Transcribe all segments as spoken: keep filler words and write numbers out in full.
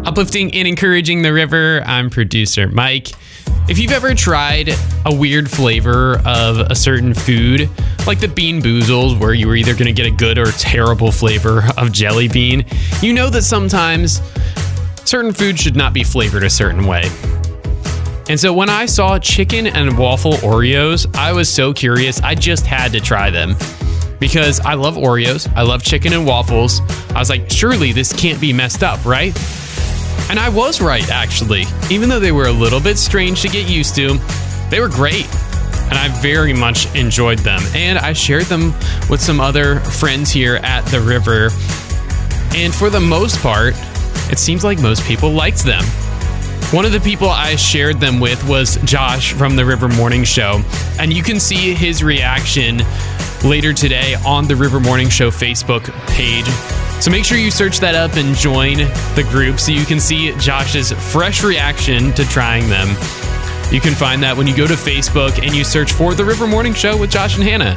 Uplifting and encouraging the river, I'm producer Mike. If you've ever tried a weird flavor of a certain food, like the Bean Boozles, where you were either going to get a good or terrible flavor of jelly bean, you know that sometimes certain food should not be flavored a certain way. And so when I saw chicken and waffle Oreos, I was so curious, I just had to try them. Because I love Oreos, I love chicken and waffles. I was like, surely this can't be messed up, right? And I was right, actually. Even though they were a little bit strange to get used to, they were great. And I very much enjoyed them. And I shared them with some other friends here at the river. And for the most part, it seems like most people liked them. One of the people I shared them with was Josh from the River Morning Show. And you can see his reaction later today on the River Morning Show Facebook page. So make sure you search that up and join the group so you can see Josh's fresh reaction to trying them. You can find that when you go to Facebook and you search for the River Morning Show with Josh and Hannah.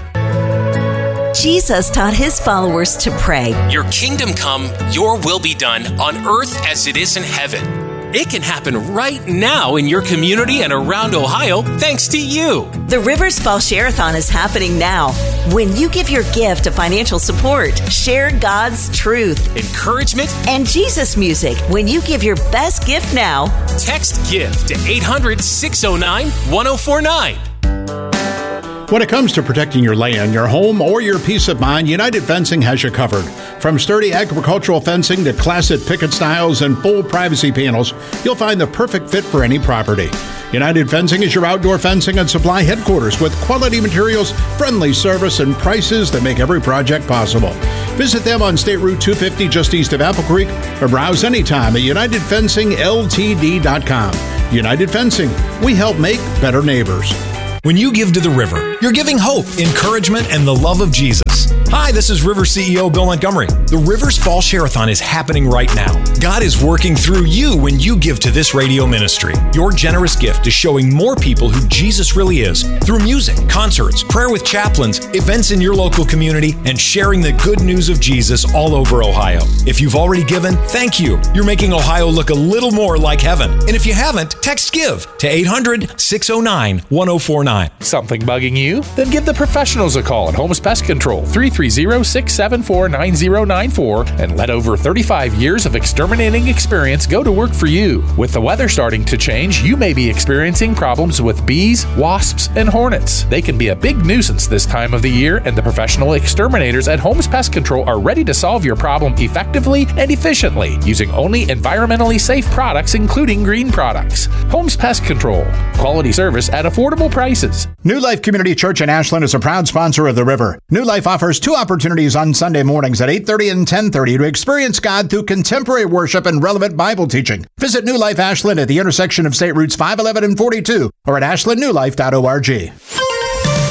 Jesus taught his followers to pray. Your kingdom come, your will be done on earth as it is in heaven. It can happen right now in your community and around Ohio thanks to you. The Rivers Fall Share-a-thon is happening now. When you give your gift of financial support, share God's truth, encouragement, and Jesus music. When you give your best gift now, text GIVE to eight hundred, six oh nine, one oh four nine. When it comes to protecting your land, your home, or your peace of mind, United Fencing has you covered. From sturdy agricultural fencing to classic picket styles and full privacy panels, you'll find the perfect fit for any property. United Fencing is your outdoor fencing and supply headquarters with quality materials, friendly service, and prices that make every project possible. Visit them on State Route two fifty just east of Apple Creek or browse anytime at united fencing l t d dot com. United Fencing, we help make better neighbors. When you give to the river, you're giving hope, encouragement, and the love of Jesus. Hi, this is River C E O Bill Montgomery. The Rivers Fall Share-a-thon is happening right now. God is working through you when you give to this radio ministry. Your generous gift is showing more people who Jesus really is through music, concerts, prayer with chaplains, events in your local community, and sharing the good news of Jesus all over Ohio. If you've already given, thank you. You're making Ohio look a little more like heaven. And if you haven't, text GIVE to eight hundred, six oh nine, one oh four nine. Something bugging you? Then give the professionals a call at Holmes Pest Control, three three zero, six seven four, nine zero nine four, and let over thirty-five years of exterminating experience go to work for you. With the weather starting to change, you may be experiencing problems with bees, wasps, and hornets. They can be a big nuisance this time of the year, and the professional exterminators at Holmes Pest Control are ready to solve your problem effectively and efficiently using only environmentally safe products, including green products. Holmes Pest Control. Quality service at affordable prices. New Life Community Church in Ashland is a proud sponsor of the river. New Life offers two opportunities on Sunday mornings at eight thirty and ten thirty to experience God through contemporary worship and relevant Bible teaching. Visit New Life Ashland at the intersection of State Routes five eleven and forty-two or at ashland new life dot org.